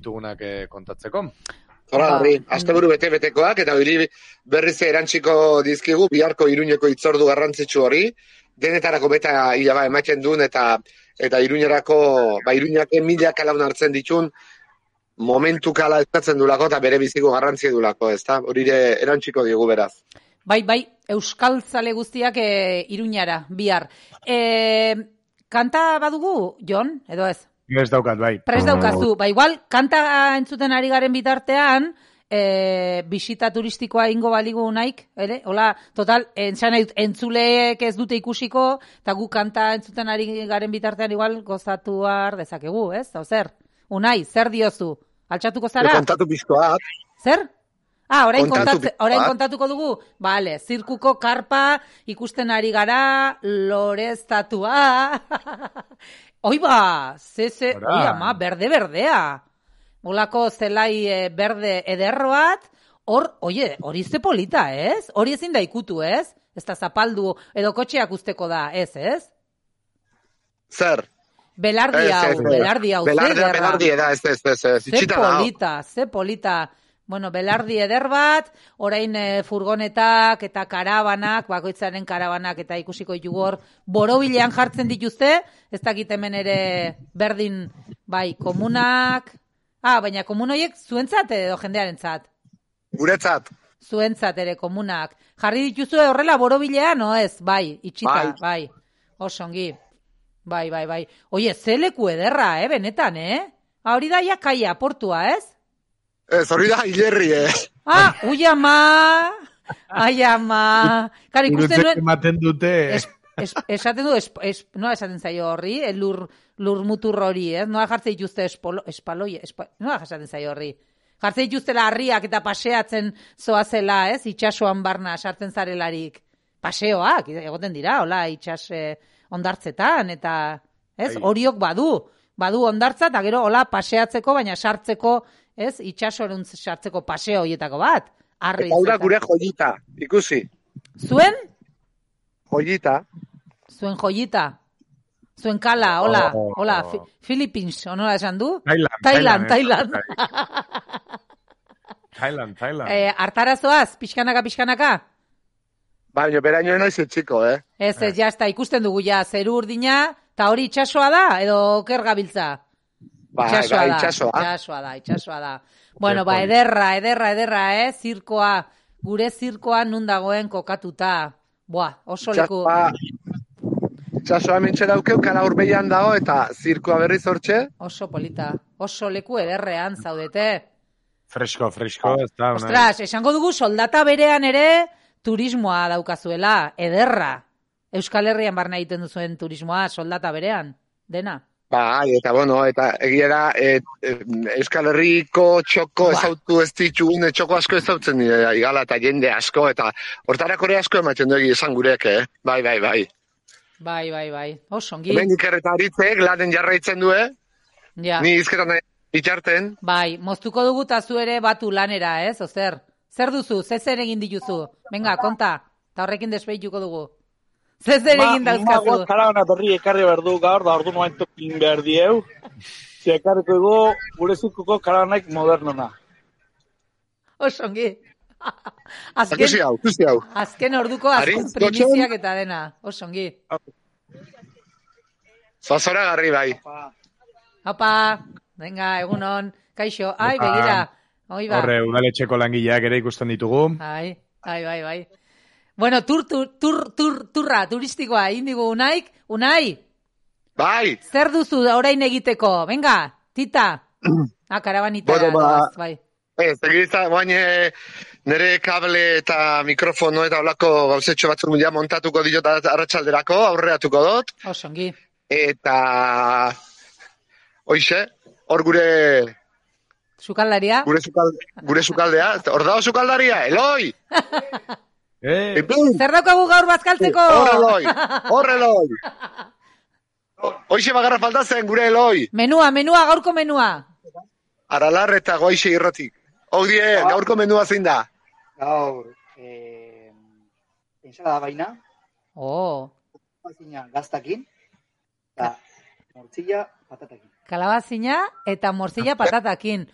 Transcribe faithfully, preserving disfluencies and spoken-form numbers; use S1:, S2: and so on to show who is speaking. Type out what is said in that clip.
S1: ditugunak eh, kontatzeko.
S2: Hora, horri, asteburu bete-betekoak, eta hori berriz erantziko dizkigu, biharko Iruñeko hitzordu garrantzitsu hori, denetarako beta hilaba ematen duen, eta eta Iruñerako, ba, Iruñak milak alaun hartzen ditun, momentu kala eskatzen dulako, eta bere biziko garrantzia dulako, ezta? Hori erantziko digu beraz.
S3: Bai, bai, euskal zale guztiak e, Iruñara, bihar. E, kanta badugu, Jon, edo ez?
S1: Ez daukat, bai.
S3: Prest daukazu, ba igual, kanta entzuten ari garen bitartean, e, bisita turistikoa ingo baligu naik, ere? Hola, total, entzan entzuleek ez dute ikusiko, eta gu kanta entzuten ari garen bitartean igual gozatu har dezakegu, ez? Hau zer? Unai, zer diozu? Altxatuko zara?
S2: Kontatu pizkoak.
S3: Zer? Ah, orain,
S2: Kontatu
S3: kontatze, orain kontatuko dugu? Bale, zirkuko karpa ikusten ari gara, loreztatua. Oiba, ze, ze, oi ama, berde-berdea. Olako zelai e, berde ederro bat, hor, oie, hori ze polita, ez? Hori ezin da ikutu, ez? Ez da zapaldu, edo kotxeak usteko da, ez, ez?
S2: Zer?
S3: Belardi hau, belardi hau, ze
S2: Belardia,
S3: ederra.
S2: belardi da, ez, ez, ez, ez,
S3: Ze
S2: itxita da.
S3: polita, ze polita. Bueno, belardi eder bat, orain e, furgonetak eta karabanak, bakoitzaren karabanak eta ikusiko jugor, borobilean jartzen dituzte, ez dakit hemen ere berdin, bai, komunak, ah, baina komunoiek zuentzat edo jendearentzat?
S2: Guretzat.
S3: Zuentzat ere komunak. Jarri dituzue horrela borobilean, no ez, bai, itxita, bai, bai. Osongi, bai, bai, bai. Oie, ze leku ederra, eh, benetan, eh? Ha, hori da ja kaia, portua, ez?
S2: Ez, hori da, hilerri, eh?
S3: Ah, ui ama, ai ama. Kar, ikusten
S1: Gurutzek
S3: nuen,
S1: ematen dute.
S3: es, es, esaten du, es, es, noa esaten zaio horri, eh, lur, lur mutur hori, eh? Noa jartzen dituzte espolo, espaloi, espa, noa esaten zaio horri. Jartzen dituztela harriak eta paseatzen zoazela, ez? Itxasoan barna sartzen zarelarik. Paseoak, egoten dira, hola, itxas eh, ondartzetan, eta, ez? Horiok badu, badu ondartza, eta gero, hola, paseatzeko, baina sartzeko, ez, itxasorun sartzeko paseo horietako bat. Arri.
S2: Eta hura gure joyita, ikusi.
S3: Zuen?
S2: Joyita.
S3: Zuen joyita. Zuen kala, hola,
S1: Oh.
S3: hola, Fi- Philippines, onola esan du?
S1: Thailand,
S3: Thailand,
S1: Thailand,
S3: Thailand.
S1: Thailand, Thailand.
S3: Eh, hartarazoaz, pixkanaka, pixkanaka?
S2: Baina, beraino noiz etxiko, eh?
S3: Ez, ez, jazta, ikusten dugu ja, zeru urdina, eta hori itxasoa da, edo oker gabiltza?
S2: Ba,
S3: Itxasoa
S2: ba,
S3: da,
S2: itxasoa.
S3: itxasoa da, itxasoa da. Bueno, ba, ederra, ederra, ederra, eh, zirkoa, gure zirkoa nun dagoen kokatuta. Boa, oso leku.
S2: Itxasoa, itxasoa mintxe daukeu, kala urbeian dago, eta zirkoa berriz hortxe.
S3: Oso polita, oso leku ederrean zaudete.
S1: Fresko, fresko, ez da.
S3: Ostras, esango dugu soldata berean ere turismoa daukazuela, ederra. Euskal Herrian barna egiten duzuen turismoa, soldata berean, dena.
S2: Bai, eta bueno, eta egia da, e, e, Euskal Herriko txoko
S3: Ba.
S2: ezautu ez dituen, txoko asko ezautzen dira, igala eta jende asko, eta hortarako ere asko ematen dugu esan gurek, eh? Bai, bai, bai.
S3: Bai, bai, bai, oso ongi.
S2: Hemen ikerreta haritzek, laden jarraitzen du, eh?
S3: Ja.
S2: Ni izketan itxarten.
S3: Bai, moztuko dugu ta zu ere batu lanera, ez, ozer? Zer duzu, ze zer egin dituzu? Venga, konta, eta horrekin despeituko dugu. Ze zer egin dauzkazu?
S4: Ma, karabana berri ekarri behar du gaur, da ordu noain tokin behar dieu. Ze ekarriko ego, gure zirkuko karabanaik modernona.
S3: Osongi.
S2: Akusi hau, akusi hau.
S3: Azken orduko azken
S2: Haritz,
S3: primiziak eta dena. Osongi.
S2: Zazora garri bai.
S3: Apa, venga, egunon. Kaixo, ai, begira. Oi ba.
S1: Horre, udaletxeko langileak ere ikusten ditugu.
S3: Ai, ai, bai, bai. Bueno, tur, tur, tur, tur, turra, turistikoa, indigo Unaik. Unai,
S2: Bai.
S3: zer duzu orain egiteko? Venga, tita. Ah, karabanita.
S2: Bueno, ba,
S3: doaz, bai.
S2: Ez, egitza, guain e, nire kable eta mikrofono eta olako gauzetxo batzuk ja montatuko diot arratsalderako, aurreatuko dut.
S3: Osongi.
S2: Eta, hoixe, hor gure,
S3: Sukaldaria.
S2: gure, sukal, gure sukaldea, hor dago sukaldaria, Eloi!
S1: Eh,
S2: Ipun!
S3: Zer daukagu gaur bazkaltzeko?
S2: Hor Eloi, hor Eloi! Hoixe bagarra faltatzen, gure Eloi!
S3: Menua, menua, gaurko menua.
S2: Aralar eta goixe irrotik. Hau die, gaurko menua zein da?
S5: Gaur, eh, ensalada baina,
S3: Oh,
S5: kalabazina gaztakin, eta mortzilla patatakin.
S3: kalabazina eta morzilla patatakin.